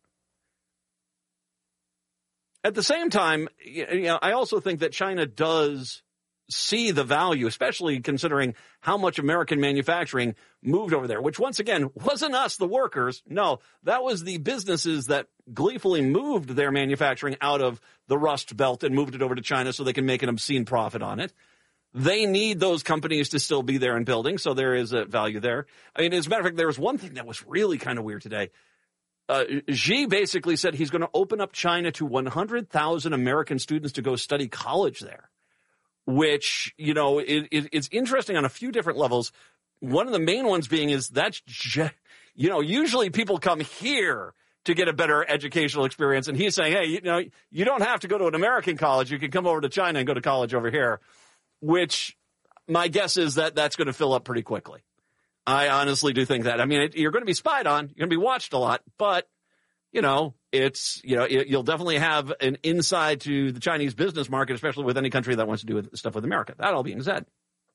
At the same time, I also think that China does see the value, especially considering how much American manufacturing moved over there, which once again wasn't us, the workers. No, that was the businesses that gleefully moved their manufacturing out of the Rust Belt and moved it over to China so they can make an obscene profit on it. They need those companies to still be there and building, so there is a value there. I mean, as a matter of fact, there was one thing that was really kind of weird today. Xi basically said he's going to open up China to 100,000 American students to go study college there, which, it's interesting on a few different levels. One of the main ones being is usually people come here to get a better educational experience. And he's saying, hey, you don't have to go to an American college. You can come over to China and go to college over here, which my guess is that that's going to fill up pretty quickly. I honestly do think that. I mean, you're going to be spied on. You're going to be watched a lot, but, you'll definitely have an inside to the Chinese business market, especially with any country that wants to do stuff with America. That all being said.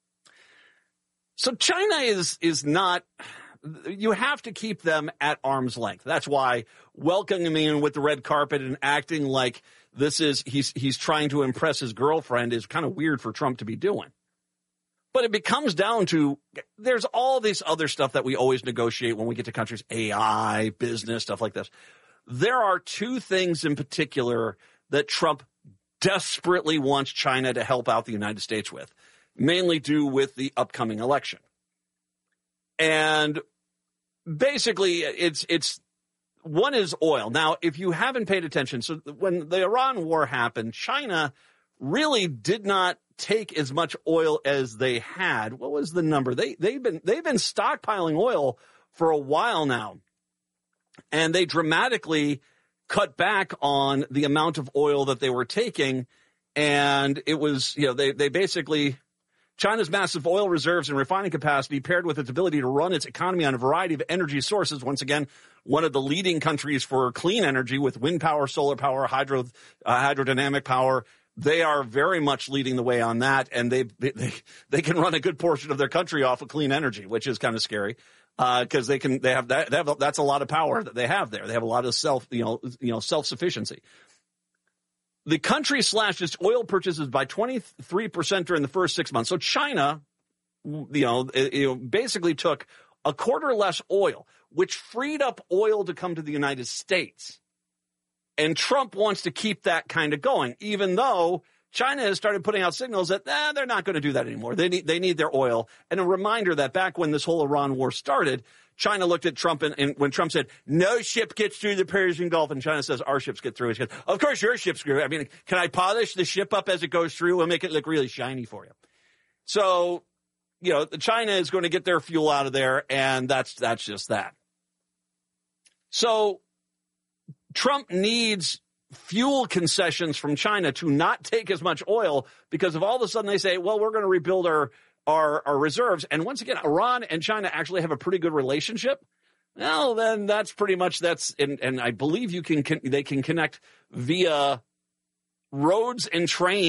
So China is not, you have to keep them at arm's length. That's why welcoming him in with the red carpet and acting like he's trying to impress his girlfriend is kind of weird for Trump to be doing. But it becomes down to, there's all this other stuff that we always negotiate when we get to countries, AI, business, stuff like this. There are two things in particular that Trump desperately wants China to help out the United States with, mainly due with the upcoming election. And basically, it's one is oil. Now, if you haven't paid attention, so when the Iran war happened, China really did not take as much oil as they had. What was the number? They've been stockpiling oil for a while now, and they dramatically cut back on the amount of oil that they were taking. And it was, they basically, China's massive oil reserves and refining capacity paired with its ability to run its economy on a variety of energy sources. Once again, one of the leading countries for clean energy with wind power, solar power, hydrodynamic power. They are very much leading the way on that, and they can run a good portion of their country off of clean energy, which is kind of scary because that's a lot of power that they have there. They have a lot of self-sufficiency. The country slashed its oil purchases by 23% during the first 6 months. So China, basically took a quarter less oil, which freed up oil to come to the United States. And Trump wants to keep that kind of going, even though China has started putting out signals that they're not going to do that anymore. They need their oil. And a reminder that back when this whole Iran war started, China looked at Trump and when Trump said, no ship gets through the Persian Gulf, and China says, our ships get through. He goes, of course your ships go. I mean, can I polish the ship up as it goes through? We'll make it look really shiny for you. So, China is going to get their fuel out of there, and that's just that. So Trump needs fuel concessions from China to not take as much oil, because if all of a sudden they say, well, we're going to rebuild our reserves. And once again, Iran and China actually have a pretty good relationship. Well, then that's pretty much and I believe they can connect via roads and trains